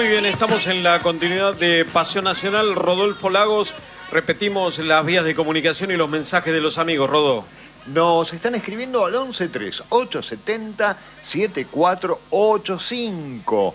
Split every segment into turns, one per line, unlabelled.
Muy bien, estamos en la continuidad de Pasión Nacional. Rodolfo Lagos, repetimos las vías de comunicación y los mensajes de los amigos. Rodó.
Nos están escribiendo al 113870-7485.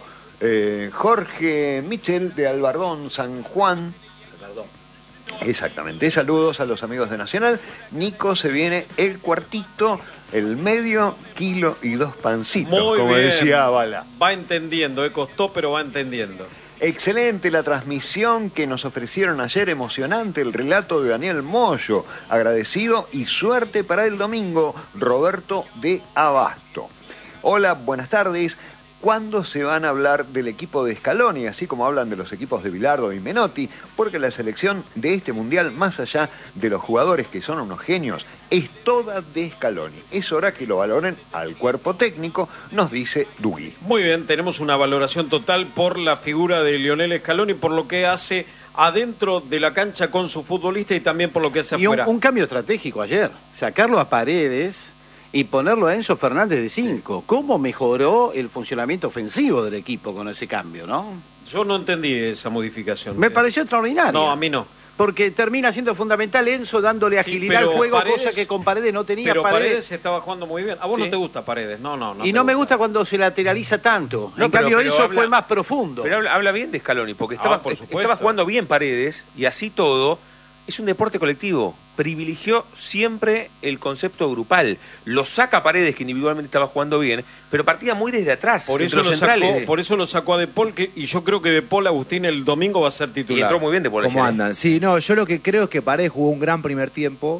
Jorge Michel de Albardón, San Juan. Exactamente. Saludos a los amigos de Nacional. Nico, se viene el cuartito, el medio kilo y 2 pancitos,
Muy
como
bien.
decía Bala.
Va entendiendo, costó, pero va entendiendo.
Excelente la transmisión que nos ofrecieron ayer, emocionante el relato de Daniel Moyo, agradecido y suerte para el domingo, Roberto de Abasto. Hola, buenas tardes. ¿Cuándo se van a hablar del equipo de Scaloni, así como hablan de los equipos de Bilardo y Menotti? Porque la selección de este mundial, más allá de los jugadores que son unos genios, es toda de Scaloni. Es hora que lo valoren al cuerpo técnico, nos dice Dugui.
Muy bien, tenemos una valoración total por la figura de Lionel Scaloni, por lo que hace adentro de la cancha con su futbolista y también por lo que hace afuera.
Y un cambio estratégico ayer, sacarlo a Paredes y ponerlo a Enzo Fernández de 5. ¿Cómo mejoró el funcionamiento ofensivo del equipo con ese cambio, no?
Yo no entendí esa modificación.
Me pareció extraordinario.
No, a mí no.
Porque termina siendo fundamental Enzo dándole agilidad al juego,
Paredes,
cosa que con Paredes no tenía.
Pero Paredes estaba jugando muy bien. ¿A vos
sí.
no te gusta Paredes? No.
Y no me gusta cuando se lateraliza tanto.
No,
en cambio
pero
Enzo fue más profundo.
Pero habla bien de Scaloni, porque estaba jugando bien Paredes, y así todo, es un deporte colectivo. Privilegió siempre el concepto grupal. Lo saca Paredes, que individualmente estaba jugando bien, pero partía muy desde atrás.
Por eso lo sacó a De Paul, y yo creo que De Paul, Agustín, el domingo va a ser titular.
Y entró muy bien De Paul.
¿Cómo andan? Sí, no, yo lo que creo es que Paredes jugó un gran primer tiempo.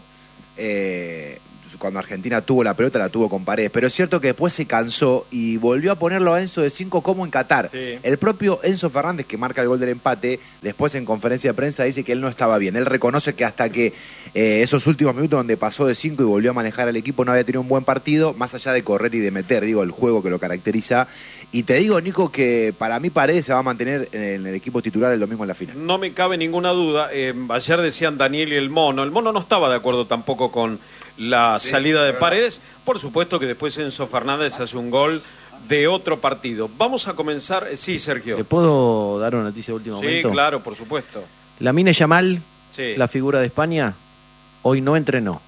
Cuando Argentina tuvo la pelota, la tuvo con Paredes. Pero es cierto que después se cansó y volvió a ponerlo a Enzo de 5 como en Qatar.
Sí.
El propio Enzo Fernández, que marca el gol del empate, después en conferencia de prensa dice que él no estaba bien. Él reconoce que hasta que esos últimos minutos donde pasó de 5 y volvió a manejar al equipo no había tenido un buen partido, más allá de correr y de meter, digo, el juego que lo caracteriza. Y te digo, Nico, que para mí Paredes se va a mantener en el equipo titular el domingo en la final.
No me cabe ninguna duda. Ayer decían Daniel y el Mono. El Mono no estaba de acuerdo tampoco con la salida de Paredes. Por supuesto que después Enzo Fernández hace un gol de otro partido. Vamos a comenzar. Sí, Sergio.
¿Le puedo dar una noticia de último momento?
Sí, claro, por supuesto.
Lamine Yamal,
sí,
la figura de España, hoy no entrenó.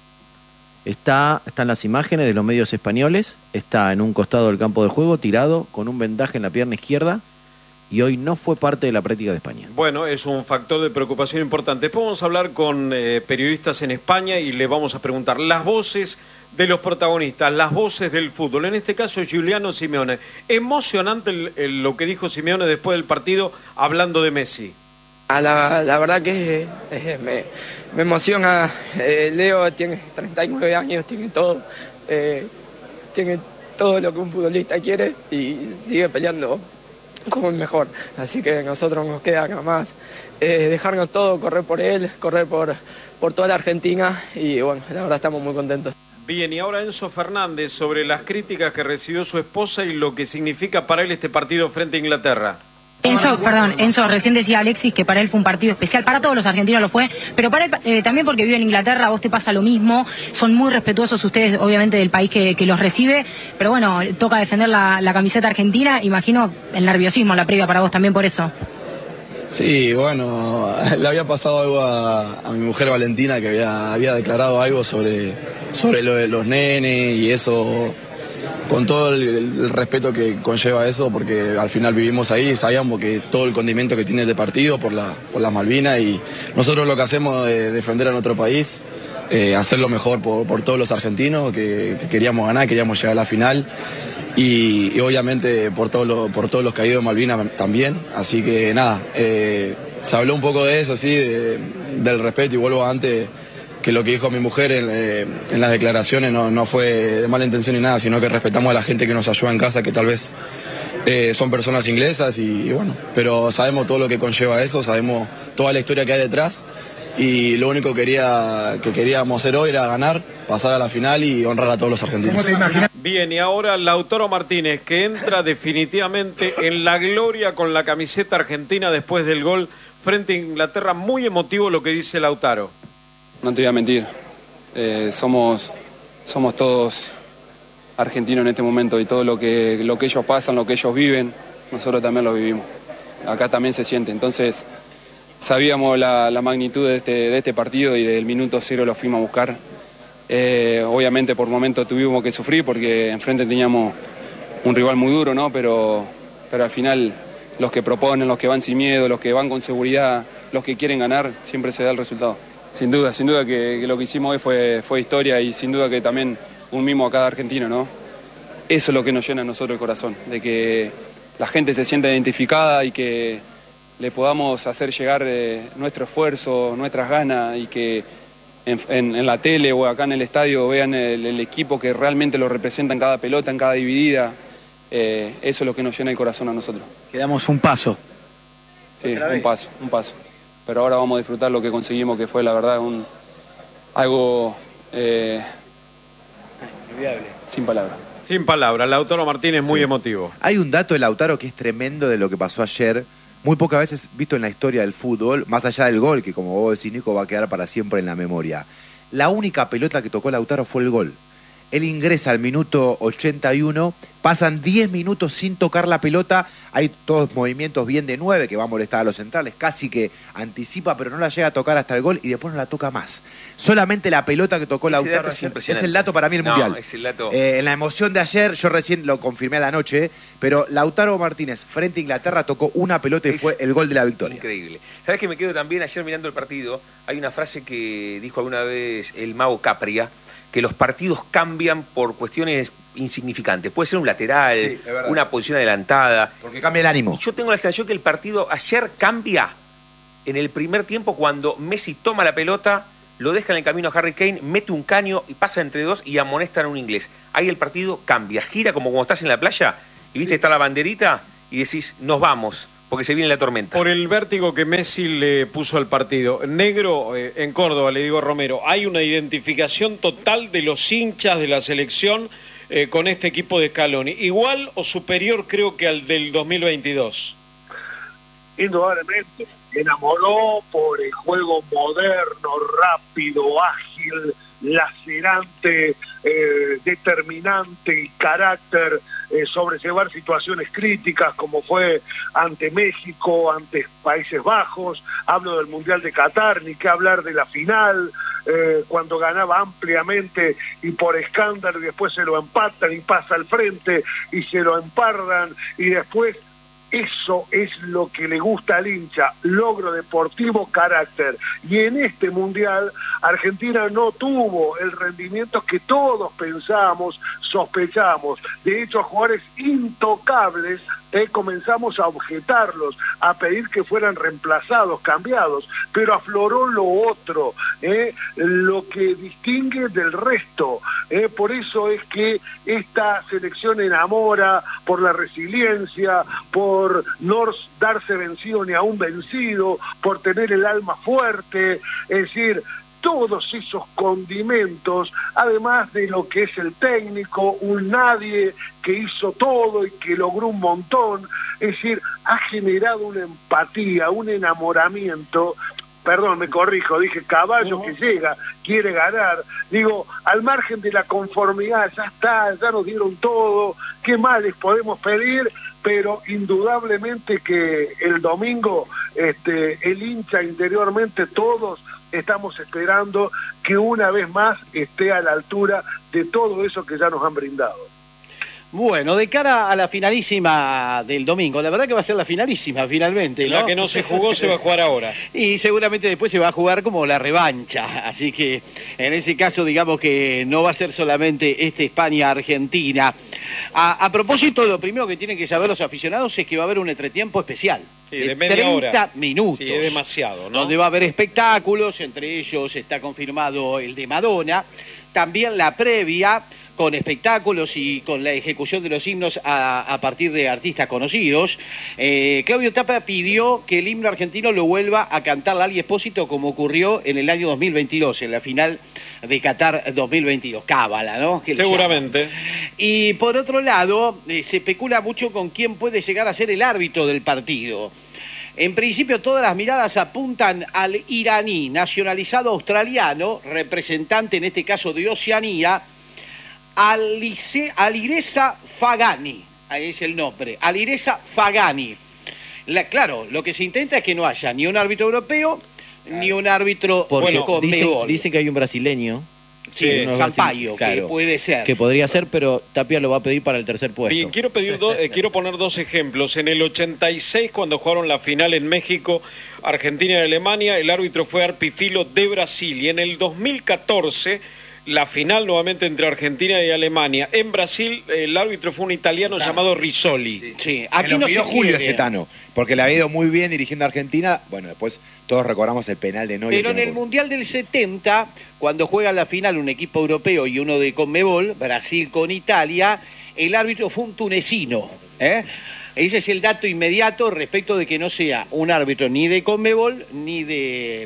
Están las imágenes de los medios españoles. Está en un costado del campo de juego, tirado, con un vendaje en la pierna izquierda. Y hoy no fue parte de la práctica de España.
Bueno, es un factor de preocupación importante. Después vamos a hablar con periodistas en España y le vamos a preguntar las voces de los protagonistas, las voces del fútbol. En este caso, Giuliano Simeone. Emocionante lo que dijo Simeone después del partido, hablando de Messi.
La verdad que me emociona. Leo tiene 39 años, tiene todo lo que un futbolista quiere y sigue peleando como el mejor. Así que a nosotros nos queda nada más dejarnos todo, correr por él, correr por toda la Argentina y bueno, la verdad estamos muy contentos.
Bien, y ahora Enzo Fernández sobre las críticas que recibió su esposa y lo que significa para él este partido frente a Inglaterra.
Enzo, recién decía Alexis que para él fue un partido especial, para todos los argentinos lo fue, pero para él también porque vive en Inglaterra, a vos te pasa lo mismo, son muy respetuosos ustedes obviamente del país que los recibe, pero bueno, toca defender la camiseta argentina, imagino el nerviosismo, la previa para vos también por eso.
Sí, bueno, le había pasado algo a mi mujer Valentina, que había declarado algo sobre lo de los nenes y eso, con todo el respeto que conlleva eso, porque al final vivimos ahí, sabíamos que todo el condimento que tiene este partido por las Malvinas, y nosotros lo que hacemos es defender a nuestro país, hacer lo mejor por todos los argentinos, que queríamos ganar, queríamos llegar a la final, y obviamente por todos los caídos de Malvinas también, así que nada, se habló un poco de eso, sí, del respeto, y vuelvo antes, que lo que dijo mi mujer en las declaraciones no fue de mala intención ni nada, sino que respetamos a la gente que nos ayuda en casa, que tal vez son personas inglesas, y bueno, pero sabemos todo lo que conlleva eso, sabemos toda la historia que hay detrás, y lo único que queríamos hacer hoy era ganar, pasar a la final y honrar a todos los argentinos.
Bien, y ahora Lautaro Martínez, que entra definitivamente en la gloria con la camiseta argentina después del gol frente a Inglaterra. Muy emotivo lo que dice Lautaro.
No te voy a mentir, somos todos argentinos en este momento, y todo lo que ellos pasan, lo que ellos viven, nosotros también lo vivimos. acá también se siente. Entonces sabíamos la magnitud de este partido y del minuto 0 lo fuimos a buscar. Obviamente por momentos tuvimos que sufrir porque enfrente teníamos un rival muy duro, ¿no? Pero al final los que proponen, los que van sin miedo, los que van con seguridad, los que quieren ganar, siempre se da el resultado. Sin duda que lo que hicimos hoy fue historia y sin duda que también un mimo a cada argentino, ¿no? Eso es lo que nos llena a nosotros el corazón, de que la gente se sienta identificada y que le podamos hacer llegar nuestro esfuerzo, nuestras ganas y que en la tele o acá en el estadio vean el equipo que realmente lo representa en cada pelota, en cada dividida. Eso es lo que nos llena el corazón a nosotros.
Quedamos un paso.
Sí, un paso. Pero ahora vamos a disfrutar lo que conseguimos, que fue la verdad algo sin palabras.
Sin palabras, Lautaro Martínez muy emotivo.
Hay un dato de Lautaro que es tremendo de lo que pasó ayer, muy pocas veces visto en la historia del fútbol, más allá del gol, que como vos decís, Nico, va a quedar para siempre en la memoria. La única pelota que tocó Lautaro fue el gol. Él ingresa al minuto 81, pasan 10 minutos sin tocar la pelota, hay todos movimientos bien de 9 que va a molestar a los centrales, casi que anticipa, pero no la llega a tocar hasta el gol y después no la toca más. Solamente la pelota que tocó Lautaro ayer, es el dato para mí el Mundial.
Es el dato.
En la emoción de ayer, yo recién lo confirmé a la noche, pero Lautaro Martínez frente a Inglaterra tocó una pelota y fue el gol de la victoria.
Increíble. ¿Sabés que me quedo también ayer mirando el partido? Hay una frase que dijo alguna vez el mago Capria, que los partidos cambian por cuestiones insignificantes. Puede ser un lateral, sí, una posición adelantada.
Porque cambia el ánimo.
Yo tengo la sensación que el partido ayer cambia en el primer tiempo cuando Messi toma la pelota, lo deja en el camino a Harry Kane, mete un caño y pasa entre dos y amonestan a un inglés. Ahí el partido cambia, gira como cuando estás en la playa y viste está la banderita y decís, nos vamos, porque se viene la tormenta.
Por el vértigo que Messi le puso al partido. Negro, en Córdoba, le digo a Romero, hay una identificación total de los hinchas de la selección con este equipo de Scaloni. ¿Igual o superior creo que al del 2022?
Indudablemente. Enamoró por el juego moderno, rápido, ágil, lacerante, determinante y carácter, sobrellevar situaciones críticas como fue ante México, ante Países Bajos, hablo del Mundial de Qatar, ni qué hablar de la final, cuando ganaba ampliamente y por escándalo y después se lo empatan y pasa al frente y se lo empardan y después. Eso es lo que le gusta al hincha, logro deportivo, carácter. Y en este Mundial, Argentina no tuvo el rendimiento que todos pensábamos, sospechamos. De hecho, jugadores intocables, comenzamos a objetarlos, a pedir que fueran reemplazados, cambiados, pero afloró lo otro, lo que distingue del resto. Por eso es que esta selección enamora por la resiliencia, por no darse vencido ni aún vencido, por tener el alma fuerte, es decir, todos esos condimentos, además de lo que es el técnico, un nadie que hizo todo y que logró un montón, es decir, ha generado una empatía, un enamoramiento. Perdón, me corrijo, dije caballo que llega, quiere ganar. Digo, al margen de la conformidad, ya está, ya nos dieron todo, ¿qué más les podemos pedir? Pero indudablemente que el domingo, el hincha interiormente, todos estamos esperando que una vez más esté a la altura de todo eso que ya nos han brindado.
Bueno, de cara a la finalísima del domingo, la verdad que va a ser la finalísima finalmente, ¿no?
La que no se jugó se va a jugar ahora.
Y seguramente después se va a jugar como la revancha, así que en ese caso digamos que no va a ser solamente España-Argentina. A propósito, lo primero que tienen que saber los aficionados es que va a haber un entretiempo especial.
Sí, de media
30
hora.
minutos.
Sí, es demasiado, ¿no?
Donde va a haber espectáculos, entre ellos está confirmado el de Madonna, también la previa con espectáculos y con la ejecución de los himnos a partir de artistas conocidos. Claudio Tapia pidió que el himno argentino lo vuelva a cantar Lali Espósito como ocurrió en el año 2022, en la final de Qatar 2022. Cábala, ¿no?
Seguramente.
Y por otro lado, se especula mucho con quién puede llegar a ser el árbitro del partido. En principio todas las miradas apuntan al iraní, nacionalizado australiano, representante en este caso de Oceanía, Alireza Fagani, ahí es el nombre, Alireza Fagani. Claro, lo que se intenta es que no haya ni un árbitro europeo ni un árbitro Conmebol.
Dicen que hay un brasileño.
Sí, Sampaio, que puede ser.
Que podría ser, pero Tapia lo va a pedir para el tercer puesto.
Bien, quiero poner dos ejemplos. En el 86, cuando jugaron la final en México, Argentina y Alemania, el árbitro fue Arpifilo de Brasil. Y en el 2014, la final nuevamente entre Argentina y Alemania. En Brasil, el árbitro fue un italiano llamado Rizzoli.
Sí. Aquí lo pidió Julio Zetano, porque le había ido muy bien dirigiendo a Argentina. Bueno, después todos recordamos el penal de Neuer.
Pero en el Mundial del 70, cuando juega la final un equipo europeo y uno de Conmebol, Brasil con Italia, el árbitro fue un tunecino. Ese es el dato inmediato respecto de que no sea un árbitro ni de Conmebol ni de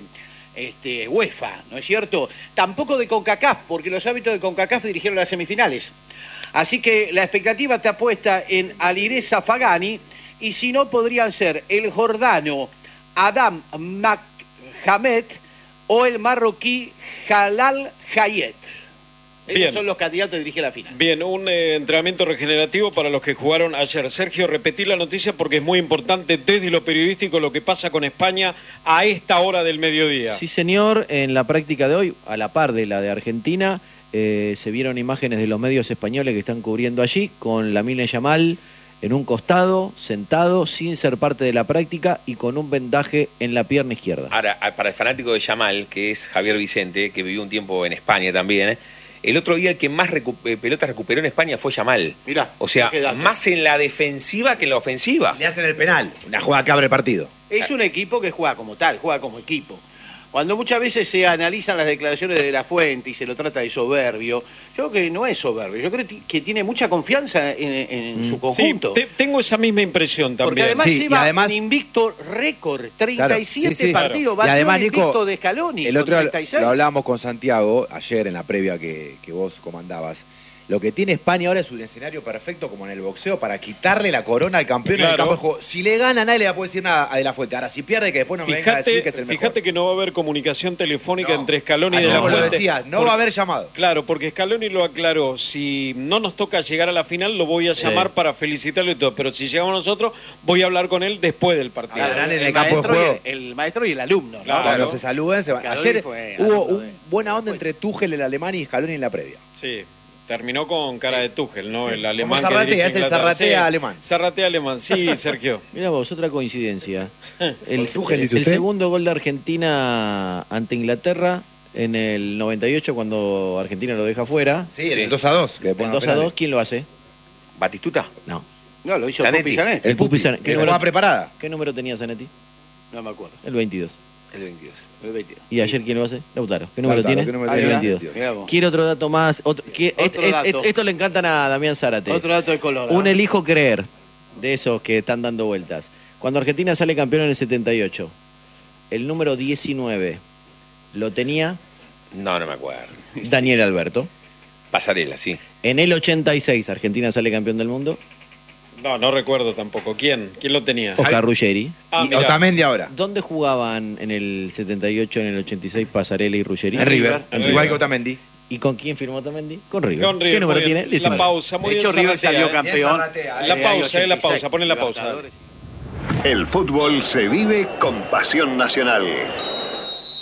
UEFA, ¿no es cierto? Tampoco de CONCACAF, porque los árbitros de CONCACAF dirigieron las semifinales. Así que la expectativa está puesta en Alireza Fagani, y si no, podrían ser el jordano Adam Mohamed o el marroquí Jalal Hayet. Ellos son los candidatos a dirigir la final.
Bien, un entrenamiento regenerativo para los que jugaron ayer. Sergio, repetí la noticia porque es muy importante desde lo periodístico lo que pasa con España a esta hora del mediodía.
Sí, señor. En la práctica de hoy, a la par de la de Argentina, se vieron imágenes de los medios españoles que están cubriendo allí, con Lamine Yamal en un costado, sentado, sin ser parte de la práctica y con un vendaje en la pierna izquierda.
Ahora, para el fanático de Yamal, que es Javier Vicente, que vivió un tiempo en España también, el otro día el que más pelotas recuperó en España fue Yamal.
Mirá,
o sea, más en la defensiva que en la ofensiva.
Le hacen el penal, una jugada que abre el partido.
Es un equipo que juega como tal, juega como equipo. Cuando muchas veces se analizan las declaraciones de La Fuente y se lo trata de soberbio, yo creo que no es soberbio, yo creo que tiene mucha confianza en su conjunto.
Sí, tengo esa misma impresión también.
Porque además lleva un invicto récord, 37 partidos,
y además, Nico,
invicto de Scaloni.
El otro lo hablábamos con Santiago ayer en la previa que vos comandabas. Lo que tiene España ahora es un escenario perfecto, como en el boxeo, para quitarle la corona al campeón en el campo de juego. Si le gana, nadie le va a poder decir nada a De La Fuente. Ahora, si pierde, que después no me venga a decir que es el mejor.
Fíjate que no va a haber comunicación telefónica entre Scaloni y De La Fuente.
Lo decía, va a haber llamado.
Claro, porque Scaloni lo aclaró. Si no nos toca llegar a la final, lo voy a llamar para felicitarlo y todo. Pero si llegamos nosotros, voy a hablar con él después del partido.
Hablarán en el campo de juego.
El maestro y el alumno.
Claro, se saluden, se van. Ayer hubo buena onda entre Tuchel, el alemán, y Scaloni en la previa.
Sí. Terminó con cara de Tuchel, ¿no? El alemán.
Como Zarratea, es el Zarratea alemán.
Zarratea alemán, sí, Sergio.
Mirá vos, otra coincidencia. El segundo gol de Argentina ante Inglaterra en el 98, cuando Argentina lo deja fuera.
Sí, el 2-2.
El 2-2, ¿quién lo hace?
¿Batistuta?
No.
No, lo hizo Zanetti.
El Pupi Zanetti.
¿Qué número preparada?
¿Qué número tenía Zanetti?
No me acuerdo.
El 22.
El 22.
¿Y ayer quién lo hace? Lautaro. ¿Qué número tiene?
El
22. Quiero otro dato más. Esto le encantan a Damián Zárate.
Otro dato de color.
Un elijo creer de esos que están dando vueltas. Cuando Argentina sale campeón en el 78, el número 19 lo tenía...
No me acuerdo.
Daniel Alberto.
Pasarela, sí.
En el 86, Argentina sale campeón del mundo.
No recuerdo tampoco. ¿Quién lo tenía?
Oscar Ruggeri.
Y Otamendi ahora.
¿Dónde jugaban en el 78, en el 86, Pasarela y Ruggeri?
En River. Igual que Otamendi.
¿Y con quién firmó Otamendi? Con River.
¿Qué
número tiene?
La pausa.
De hecho, River salió campeón.
La pausa. Ponen la pausa.
El fútbol se vive con pasión nacional.